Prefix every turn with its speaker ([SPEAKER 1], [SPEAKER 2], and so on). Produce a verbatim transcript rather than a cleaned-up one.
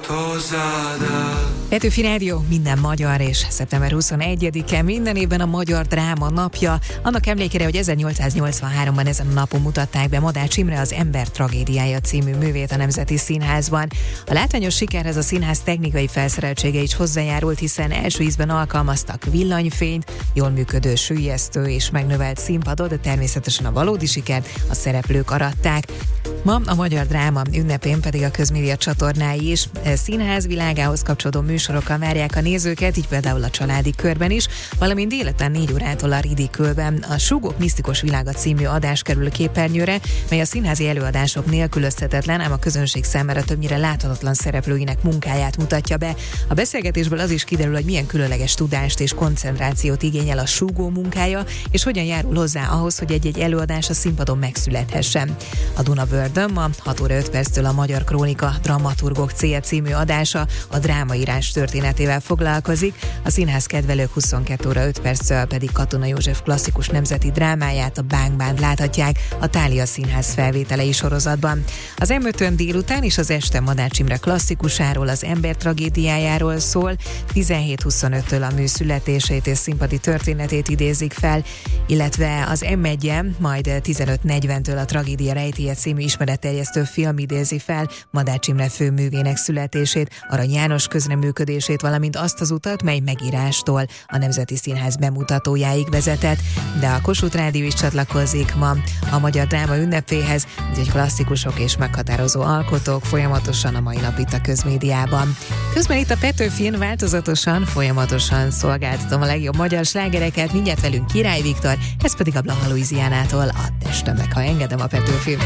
[SPEAKER 1] Petőfi Rádió, minden magyar, és szeptember huszonegyedike minden évben a Magyar Dráma napja. Annak emlékére, hogy ezernyolcszáznyolcvanháromban ezen a napon mutatták be Madács Imre Az Ember tragédiája című művét a Nemzeti Színházban. A látványos sikerhez a színház technikai felszereltsége is hozzájárult, hiszen első ízben alkalmaztak villanyfényt, jól működő süllyesztő és megnövelt színpadot, de természetesen a valódi sikert a szereplők aratták. Ma a Magyar Dráma ünnepén pedig a közmédia csatornái is színház világához kapcsolódó műsorokkal várják a nézőket, így például a Családi Körben is, valamint délután négy órától a Ridikülben a Súgók misztikus világa című adás kerül képernyőre, mely a színházi előadások nélkülözhetetlen, ám a közönség számára többnyire láthatatlan szereplőinek munkáját mutatja be. A beszélgetésből az is kiderül, hogy milyen különleges tudást és koncentrációt igényel a súgó munkája, és hogyan járul hozzá ahhoz, hogy egy-egy előadás a színpadon megszülethessen. A Duna World-ön ma hat óra öt perctől a Magyar Krónika Dramaturgok célja című adása a drámaírás történetével foglalkozik, a színház kedvelők huszonkettő óra öt perccel pedig Katona József klasszikus nemzeti drámáját, a Bánk Bánt láthatják a Thália Színház felvételei sorozatban. Az em ötön délután és az este Madács Imre klasszikusáról, Az Ember tragédiájáról szól, tizenhét huszonöttől a mű születését és színpadi történetét idézik fel, illetve az em egyen majd tizenöt negyventől a Tragédia rejtélye című ismeretterjesztő film idézi fel Madács Imre főművének születését, Arany János közreműködését, valamint azt az utat, mely megírástól a Nemzeti Színház bemutatójáig vezetett. De a Kossuth Rádió is csatlakozik ma a Magyar Dráma ünnepéhez, úgyhogy klasszikusok és meghatározó alkotók folyamatosan a mai nap itt a közmédiában. Közben itt a Petőfin változatosan, folyamatosan szolgáltatom a legjobb magyar slágereket, mindjárt velünk Király Viktor, ez pedig a Blaha Louisianától a Testemnek, ha engedem, a Petőfin.